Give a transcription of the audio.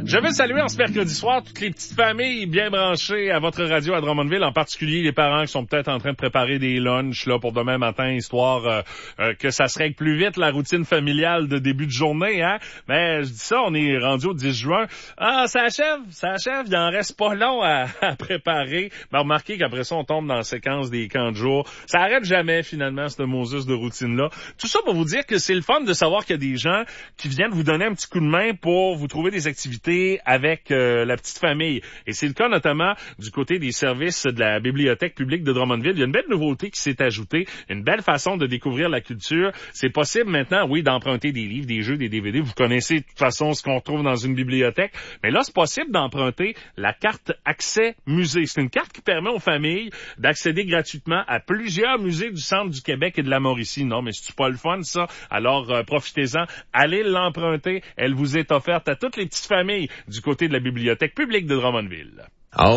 Je veux saluer en ce mercredi soir toutes les petites familles bien branchées à votre radio à Drummondville, en particulier les parents qui sont peut-être en train de préparer des lunchs là pour demain matin, histoire que ça se règle plus vite la routine familiale de début de journée, hein. Mais je dis ça, on est rendu au 10 juin. Ah, ça achève, il en reste pas long à préparer. Mais remarquez qu'après ça, on tombe dans la séquence des camps de jour. Ça arrête jamais finalement, cette Moses de routine-là. Tout ça pour vous dire que c'est le fun de savoir qu'il y a des gens qui viennent vous donner un petit coup de main pour vous trouver des activités avec la petite famille. Et c'est le cas notamment du côté des services de la Bibliothèque publique de Drummondville. Il y a une belle nouveauté qui s'est ajoutée, une belle façon de découvrir la culture. C'est possible maintenant, oui, d'emprunter des livres, des jeux, des DVD. Vous connaissez de toute façon ce qu'on retrouve dans une bibliothèque. Mais là, c'est possible d'emprunter la carte Accès Musée. C'est une carte qui permet aux familles d'accéder gratuitement à plusieurs musées du centre du Québec et de la Mauricie. Non, mais c'est pas le fun, ça? Alors, profitez-en. Allez l'emprunter. Elle vous est offerte à toutes les petites familles du côté de la Bibliothèque publique de Drummondville.